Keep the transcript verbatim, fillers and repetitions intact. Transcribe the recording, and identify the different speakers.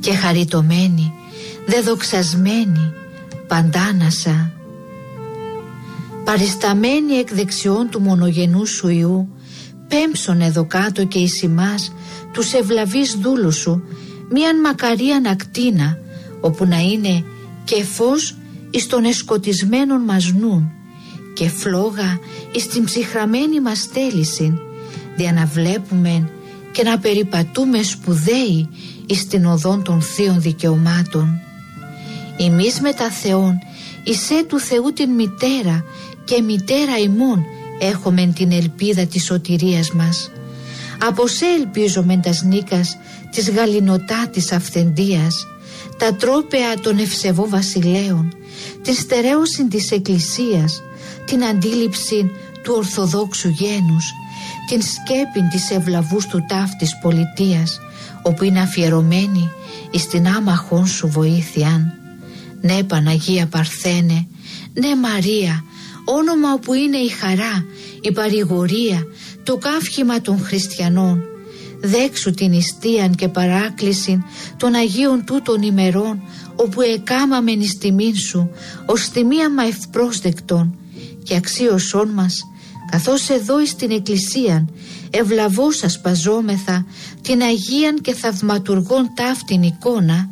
Speaker 1: και χαριτωμένη, δεδοξασμένη, παντάνασα. Παρισταμένη εκ δεξιών του μονογενού σου Υιού, πέμψον εδώ κάτω και εις ημάς τους ευλαβείς δούλους σου μίαν μακαρίαν ακτίνα, όπου να είναι και φως εις των εσκοτισμένων μας νουν και φλόγα εις την ψυχραμένη μας θέλησιν, δια να βλέπουμε και να περιπατούμε σπουδαίοι εις την οδόν των θείων δικαιωμάτων. Εμείς με τα Θεόν, εισέ του Θεού την μητέρα και μητέρα ημών έχομεν την ελπίδα της σωτηρίας μας. Από σε ελπίζομεν τας νίκας της γαληνοτάτης αυθεντίας, τα τρόπαια των ευσεβώ βασιλέων, την στερέωση της Εκκλησίας, την αντίληψη του Ορθοδόξου γένους, την σκέπην της ευλαβούς του ταύτης πολιτείας, όπου είναι αφιερωμένη εις την άμαχον σου βοήθειαν. Ναι Παναγία Παρθένε, ναι Μαρία, όνομα όπου είναι η χαρά, η παρηγορία, το καύχημα των χριστιανών. Δέξου την ιστίαν και παράκλησιν των Αγίων τούτων ημερών, όπου εκάμαμεν εις τιμήν σου, ως τιμίαμα ευπρόσδεκτον, και αξίωσόν μας, καθώς εδώ εις την Εκκλησίαν, ευλαβώς ασπαζόμεθα την Αγίαν και θαυματουργών ταύτην εικόνα,